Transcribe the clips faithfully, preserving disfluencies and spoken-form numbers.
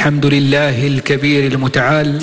الحمد لله الكبير المتعال،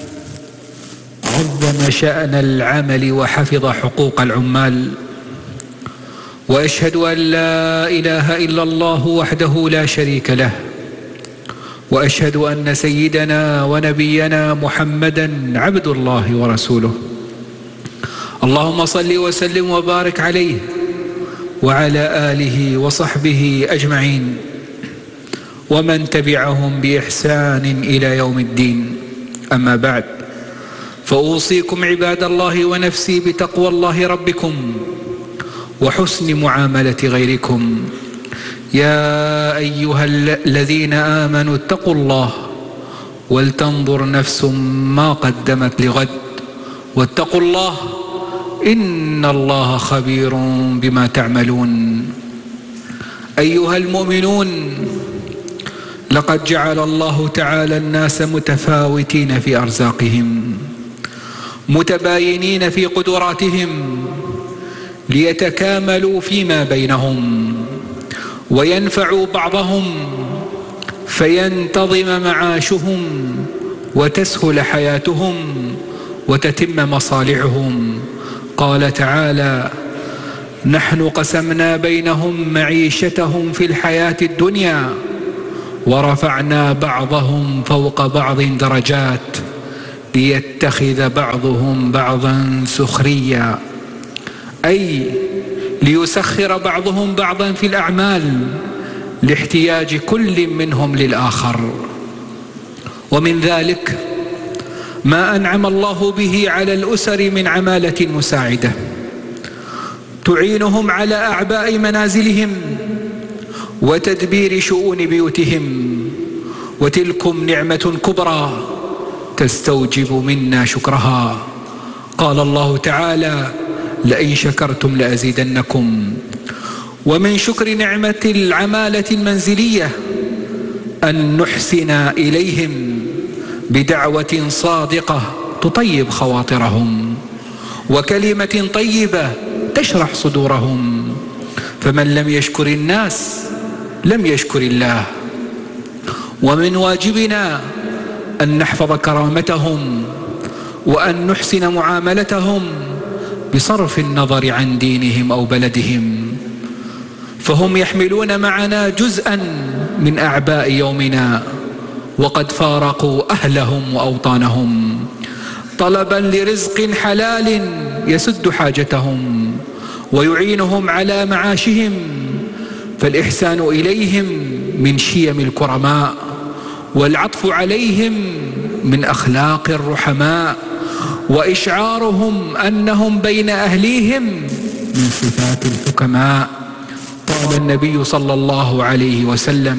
عظم شأن العمل وحفظ حقوق العمال، وأشهد أن لا إله إلا الله وحده لا شريك له، وأشهد أن سيدنا ونبينا محمدًا عبد الله ورسوله. اللهم صل وسلم وبارك عليه وعلى آله وصحبه أجمعين ومن تبعهم بإحسان إلى يوم الدين. أما بعد، فأوصيكم عباد الله ونفسي بتقوى الله ربكم وحسن معاملة غيركم. يا أيها الذين آمنوا اتقوا الله ولتنظر نفس ما قدمت لغد واتقوا الله إن الله خبير بما تعملون. أيها المؤمنون، لقد جعل الله تعالى الناس متفاوتين في أرزاقهم، متباينين في قدراتهم، ليتكاملوا فيما بينهم وينفعوا بعضهم فينتظم معاشهم وتسهل حياتهم وتتم مصالحهم. قال تعالى: نحن قسمنا بينهم معيشتهم في الحياة الدنيا ورفعنا بعضهم فوق بعض درجات ليتخذ بعضهم بعضا سخريا، أي ليسخر بعضهم بعضا في الأعمال لاحتياج كل منهم للآخر. ومن ذلك ما أنعم الله به على الأسر من عمالة مساعدة تعينهم على أعباء منازلهم وتدبير شؤون بيوتهم، وتلكم نعمة كبرى تستوجب منا شكرها. قال الله تعالى: لئن شكرتم لأزيدنكم. ومن شكر نعمة العمالة المنزلية أن نحسن إليهم بدعوة صادقة تطيب خواطرهم وكلمة طيبة تشرح صدورهم، فمن لم يشكر الناس لم يشكر الله. ومن واجبنا أن نحفظ كرامتهم وأن نحسن معاملتهم بصرف النظر عن دينهم أو بلدهم، فهم يحملون معنا جزءا من أعباء يومنا وقد فارقوا أهلهم وأوطانهم طلبا لرزق حلال يسد حاجتهم ويعينهم على معاشهم، فالإحسان إليهم من شيم الكرماء، والعطف عليهم من أخلاق الرحماء، وإشعارهم أنهم بين أهليهم من صفات الحكماء. قال النبي صلى الله عليه وسلم: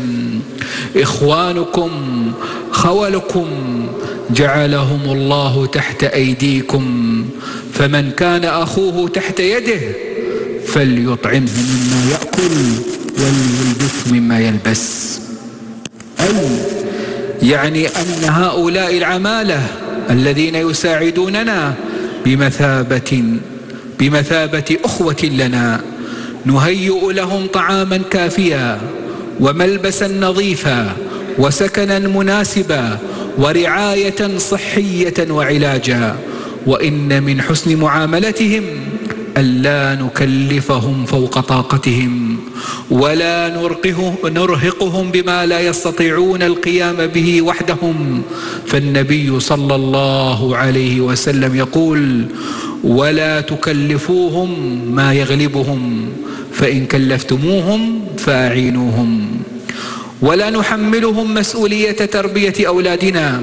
إخوانكم خولكم جعلهم الله تحت أيديكم، فمن كان أخوه تحت يده فليطعمه مما يأكل وليلبسه مما يلبس. أي يعني أن هؤلاء العمالة الذين يساعدوننا بمثابة بمثابة أخوة لنا، نهيئ لهم طعاما كافيا وملبسا نظيفا وسكنا مناسبا ورعاية صحية وعلاجا. وإن من حسن معاملتهم ألا نكلفهم فوق طاقتهم ولا نرقه نرهقهم بما لا يستطيعون القيام به وحدهم، فالنبي صلى الله عليه وسلم يقول: ولا تكلفوهم ما يغلبهم، فإن كلفتموهم فأعينوهم. ولا نحملهم مسؤولية تربية أولادنا،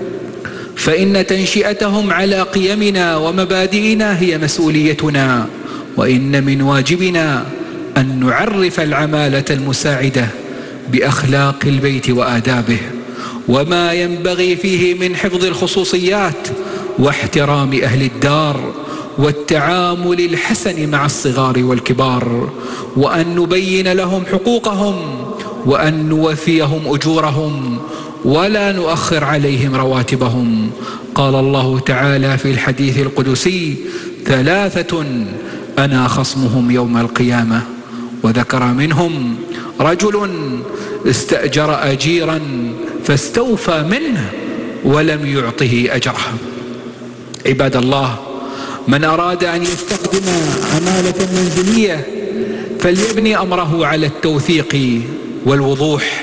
فإن تنشئتهم على قيمنا ومبادئنا هي مسؤوليتنا. وإن من واجبنا أن نعرف العمالة المساعدة بأخلاق البيت وآدابه وما ينبغي فيه من حفظ الخصوصيات واحترام أهل الدار والتعامل الحسن مع الصغار والكبار، وأن نبين لهم حقوقهم وأن نوفيهم أجورهم ولا نؤخر عليهم رواتبهم. قال الله تعالى في الحديث القدسي: ثلاثة أنا خصمهم يوم القيامة، وذكر منهم رجل استأجر أجيرا فاستوفى منه ولم يعطه أجره. عباد الله، من أراد أن يستخدم عمالة منزلية فليبني أمره على التوثيق والوضوح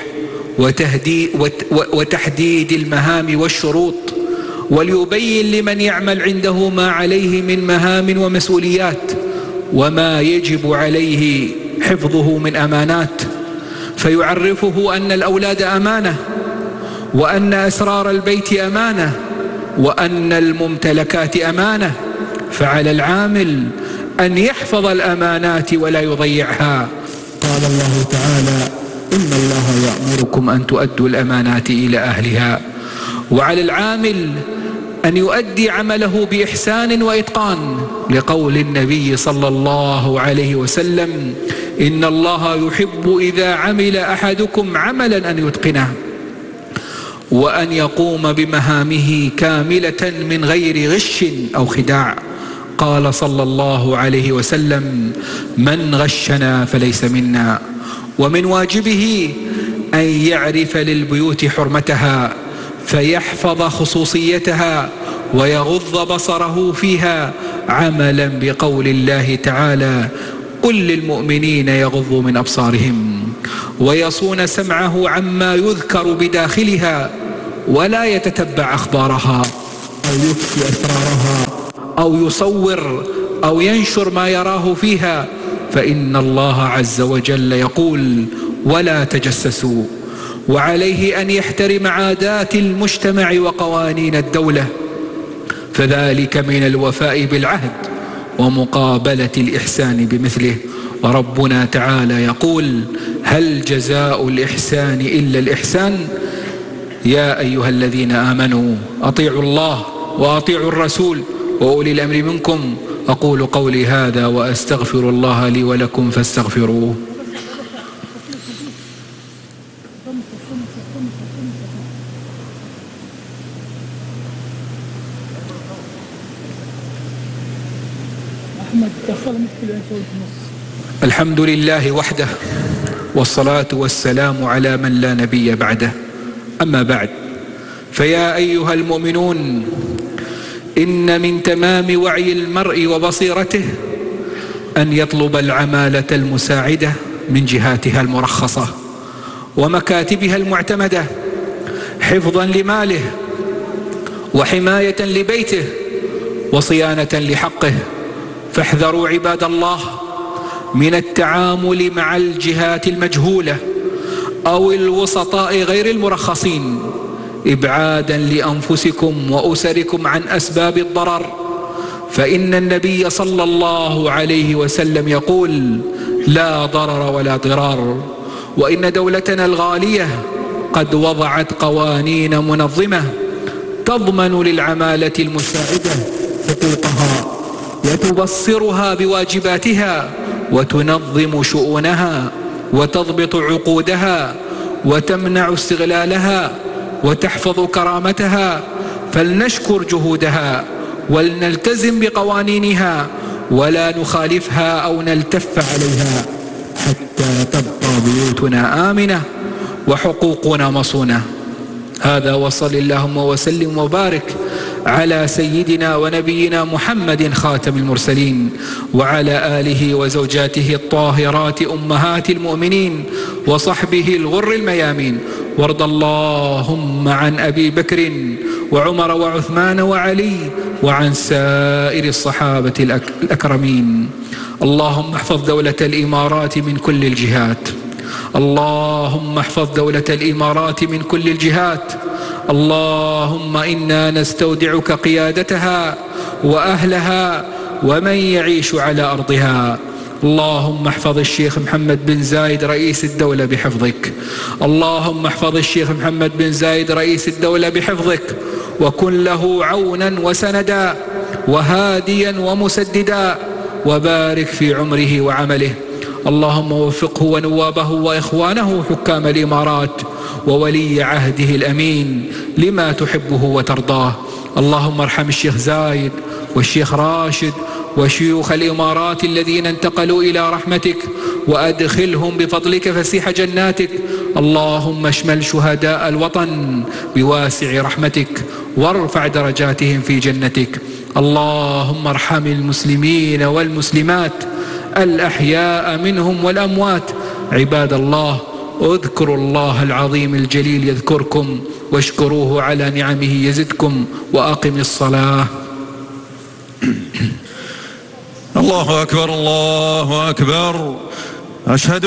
وتحديد المهام والشروط، وليبين لمن يعمل عنده ما عليه من مهام ومسؤوليات وما يجب عليه حفظه من أمانات، فيعرفه أن الأولاد أمانة، وأن أسرار البيت أمانة، وأن الممتلكات أمانة، فعلى العامل أن يحفظ الأمانات ولا يضيعها. قال الله تعالى: إن الله يأمركم أن تؤدوا الأمانات إلى أهلها. وعلى العامل أن يؤدي عمله بإحسان وإتقان، لقول النبي صلى الله عليه وسلم: إن الله يحب إذا عمل أحدكم عملا أن يتقنه، وأن يقوم بمهامه كاملة من غير غش أو خداع. قال صلى الله عليه وسلم: من غشنا فليس منا. ومن واجبه أن يعرف للبيوت حرمتها، فيحفظ خصوصيتها ويغض بصره فيها، عملا بقول الله تعالى: قل للمؤمنين يغضوا من أبصارهم، ويصون سمعه عما يذكر بداخلها، ولا يتتبع أخبارها أو يفشي أسرارها أو يصور أو ينشر ما يراه فيها، فإن الله عز وجل يقول: ولا تجسسوا. وعليه أن يحترم عادات المجتمع وقوانين الدولة، فذلك من الوفاء بالعهد ومقابلة الإحسان بمثله. وربنا تعالى يقول: هل جزاء الإحسان إلا الإحسان؟ يا أيها الذين آمنوا أطيعوا الله وأطيعوا الرسول وأولي الأمر منكم. أقول قولي هذا وأستغفر الله لي ولكم فاستغفروه. الحمد لله وحده، والصلاة والسلام على من لا نبي بعده. أما بعد، فيا أيها المؤمنون، إن من تمام وعي المرء وبصيرته أن يطلب العمالة المساعدة من جهاتها المرخصة ومكاتبها المعتمدة، حفظا لماله وحماية لبيته وصيانة لحقه. فاحذروا عباد الله من التعامل مع الجهات المجهولة أو الوسطاء غير المرخصين، إبعادا لأنفسكم وأسركم عن أسباب الضرر. فإن النبي صلى الله عليه وسلم يقول: لا ضرر ولا ضرار. وإن دولتنا الغالية قد وضعت قوانين منظمة تضمن للعمالة المساعدة حقوقها وتبصرها بواجباتها وتنظم شؤونها وتضبط عقودها وتمنع استغلالها وتحفظ كرامتها. فلنشكر جهودها ولنلتزم بقوانينها ولا نخالفها أو نلتف عليها، حتى تبقى بيوتنا آمنة وحقوقنا مصونة. هذا، وصل اللهم وسلم وبارك على سيدنا ونبينا محمد خاتم المرسلين، وعلى آله وزوجاته الطاهرات أمهات المؤمنين وصحبه الغر الميامين. وارض اللهم عن أبي بكر وعمر وعثمان وعلي وعن سائر الصحابة الأكرمين. اللهم احفظ دولة الإمارات من كل الجهات، اللهم احفظ دولة الإمارات من كل الجهات. اللهم إنا نستودعك قيادتها وأهلها ومن يعيش على أرضها. اللهم احفظ الشيخ محمد بن زايد رئيس الدولة بحفظك، اللهم احفظ الشيخ محمد بن زايد رئيس الدولة بحفظك، وكن له عونا وسندا وهاديا ومسددا، وبارك في عمره وعمله. اللهم وفقه ونوابه وإخوانه حكام الإمارات وولي عهده الأمين لما تحبه وترضاه. اللهم ارحم الشيخ زايد والشيخ راشد وشيوخ الإمارات الذين انتقلوا إلى رحمتك، وأدخلهم بفضلك فسيح جناتك. اللهم اشمل شهداء الوطن بواسع رحمتك وارفع درجاتهم في جنتك. اللهم ارحم المسلمين والمسلمات الأحياء منهم والأموات. عباد الله، اذكروا الله العظيم الجليل يذكركم، واشكروه على نعمه يزدكم، وأقم الصلاة. الله أكبر الله أكبر. أشهد